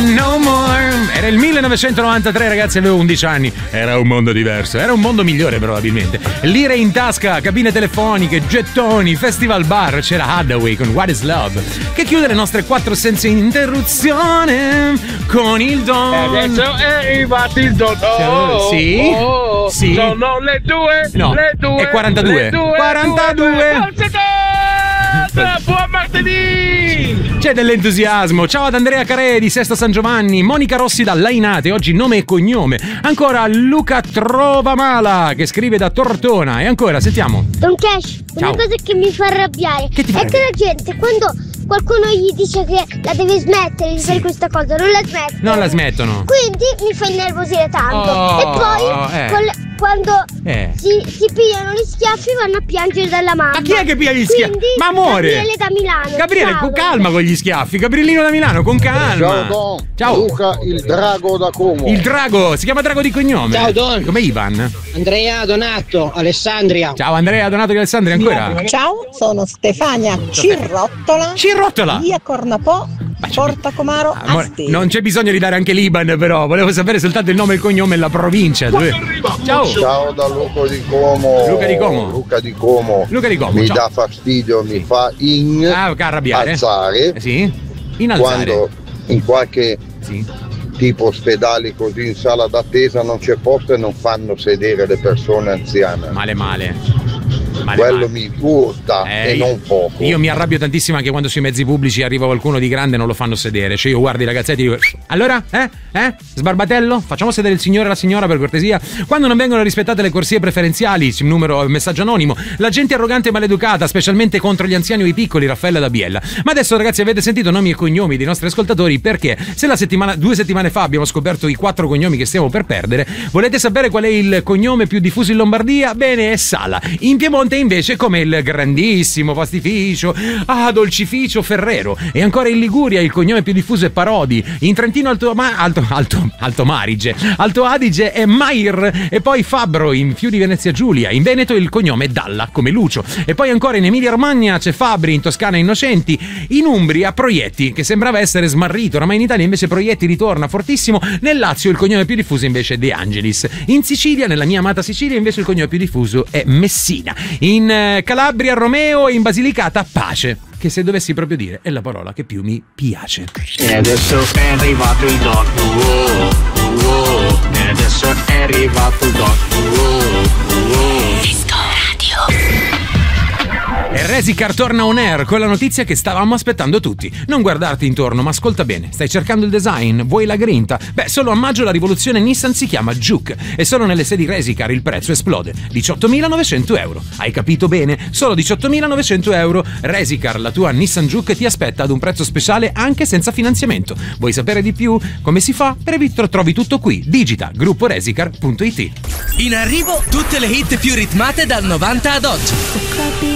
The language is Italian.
no more. Era il 1993, ragazzi, avevo 11 anni. Era un mondo diverso, era un mondo migliore probabilmente. Lire in tasca, cabine telefoniche, gettoni, festival bar. C'era Hathaway con What is Love, che chiude le nostre 4 senza interruzione con il don. Adesso è arrivato il don. Sì? Sì. Sono le 2. No, le 2. è 42. 42. Buon martedì! C'è dell'entusiasmo. Ciao ad Andrea Carè di Sesto San Giovanni, Monica Rossi da Lainate, oggi nome e cognome. Ancora Luca Trovamala che scrive da Tortona. E ancora, sentiamo. Don Cash, Ciao. una cosa che mi fa arrabbiare Che ti fa è che la gente quando qualcuno gli dice che la deve smettere di fare questa cosa, non la smette. Non la smettono. Quindi mi fa innervosire tanto. Oh, E poi quando si pigliano gli schiaffi vanno a piangere dalla mamma. Ma chi è che piglia gli schiaffi? Quindi, Ma amore! Gabriele da Milano. Gabriele, Ciao, con calma con gli schiaffi. Gabriellino da Milano, con calma. Ciao Don. Ciao. Luca il Drago da Como. Il Drago, si chiama Drago di cognome. Ciao, Don. Come Ivan. Andrea, Donato, Alessandria. Ciao Andrea, Donato e Alessandria, ancora. Ciao, sono Stefania Cirrottola. Cirrottola. Via Cornapò, Porta Comaro, Asti. Non c'è bisogno di dare anche l'Iban, però. Volevo sapere soltanto il nome e il cognome e la provincia. Ciao. Ciao da Luca di Como. Luca di Como. Luca di Como. Luca di Como, Mi ciao. dà fastidio, mi fa arrabbiare. alzare. Sì. Inalzare. Quando in qualche Sì. tipo ospedali così in sala d'attesa non c'è posto e non fanno sedere le persone anziane. Male. Quello mi urta e non poco. Io mi arrabbio tantissimo anche quando sui mezzi pubblici arriva qualcuno di grande e non lo fanno sedere. Cioè io guardo i ragazzetti e dico: allora? Sbarbatello? Facciamo sedere il signore e la signora per cortesia. Quando non vengono rispettate le corsie preferenziali, numero messaggio anonimo, la gente arrogante e maleducata, specialmente contro gli anziani o i piccoli, Raffaella da Biella. Ma adesso ragazzi avete sentito nomi e cognomi dei nostri ascoltatori, perché se 2 settimane fa abbiamo scoperto i 4 cognomi che stiamo per perdere, volete sapere qual è il cognome più diffuso in Lombardia? Bene, è Sala. In Piemonte invece come il grandissimo pastificio, dolcificio Ferrero. E ancora in Liguria il cognome più diffuso è Parodi. In Trentino Alto Adige è Mair. E poi Fabbro in Friuli Venezia Giulia. In Veneto il cognome è Dalla come Lucio. E poi ancora in Emilia Romagna c'è Fabri, in Toscana Innocenti, in Umbria Proietti, che sembrava essere smarrito, ma in Italia invece Proietti ritorna fortissimo. Nel Lazio il cognome più diffuso invece è De Angelis. In Sicilia, nella mia amata Sicilia, invece il cognome più diffuso è Messina. In Calabria Romeo e in Basilicata Pace, che se dovessi proprio dire è la parola che più mi piace. E adesso è arrivato il Don. E adesso è arrivato il Don. Disco Radio. E Resicar torna on air con la notizia che stavamo aspettando tutti. Non guardarti intorno, ma ascolta bene. Stai cercando il design? Vuoi la grinta? Beh, solo a maggio la rivoluzione Nissan si chiama Juke e solo nelle sedi Resicar il prezzo esplode. 18.900 euro. Hai capito bene? Solo 18.900 euro. Resicar, la tua Nissan Juke, ti aspetta ad un prezzo speciale anche senza finanziamento. Vuoi sapere di più? Come si fa? Per evitare trovi tutto qui. Digita grupporesicar.it. In arrivo tutte le hit più ritmate dal 90 ad oggi.